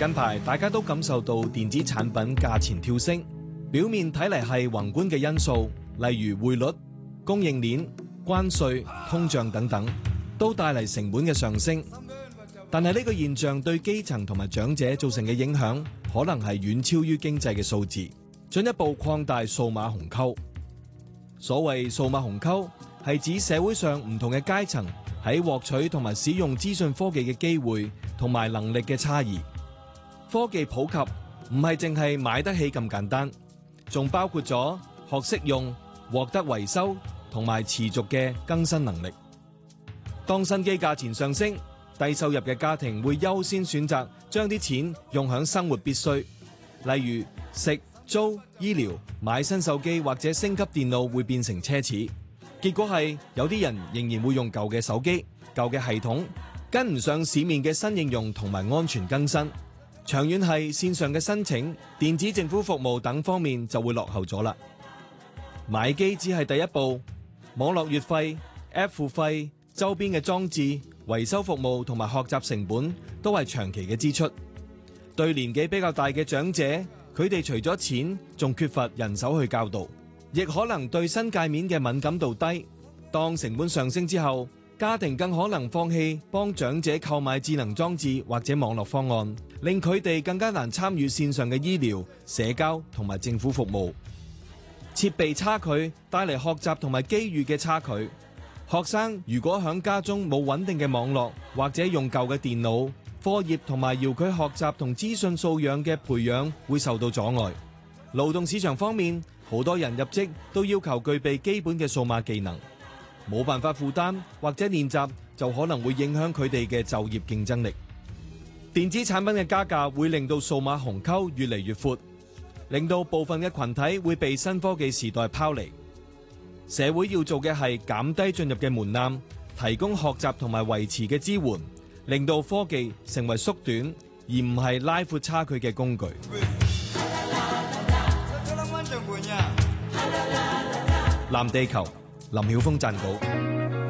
近排大家都感受到電子產品價錢跳升，表面睇嚟係宏觀嘅因素，例如匯率、供應鏈、關稅、通脹等等，都帶嚟成本嘅上升。但係呢個現象對基層同埋長者造成嘅影響，可能係遠超於經濟嘅數字，進一步擴大數碼鴻溝。所謂數碼鴻溝，係指社會上唔同嘅階層喺獲取同埋使用資訊科技嘅機會同埋能力嘅差異。科技普及唔係淨係買得起咁簡單，仲包括咗學識用、獲得維修同埋持續嘅更新能力。當新機價錢上升，低收入嘅家庭會優先選擇將啲錢用響生活必需，例如食、租、醫療、買新手機或者升級電腦會變成奢侈。結果係有啲人仍然會用舊嘅手機、舊嘅系統，跟唔上市面嘅新應用同埋安全更新。長遠係線上嘅申請、電子政府服務等方面就會落後咗啦。買機只係第一步，網絡月費、App 付費、周邊嘅裝置、維修服務同埋學習成本都係長期嘅支出。對年紀比較大嘅長者，佢哋除咗錢，仲缺乏人手去教導，亦可能對新界面嘅敏感度低。當成本上升之後，家庭更可能放棄幫長者購買智能裝置或者網絡方案，令佢哋更加難參與線上嘅醫療、社交同埋政府服務。設備差距帶嚟學習同埋機遇嘅差距。學生如果響家中冇穩定嘅網絡，或者用舊嘅電腦，課業同埋遙距學習同資訊素養嘅培養會受到阻礙。勞動市場方面，好多人入職都要求具備基本嘅數碼技能，冇辦法負擔或者練習，就可能會影響佢哋嘅就業競爭力。電子產品嘅加價會令到數碼鴻溝越嚟越闊，令到部分嘅群體會被新科技時代拋離。社會要做嘅係減低進入嘅門檻，提供學習同埋維持嘅支援，令到科技成為縮短而唔係拉闊差距嘅工具。藍地球，林曉峰撰稿。